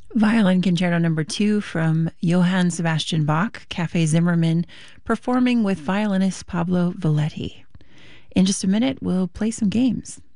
Violin Concerto Number 2 from Johann Sebastian Bach, Cafe Zimmermann, performing with violinist Pablo Valetti. In just a minute, we'll play some games.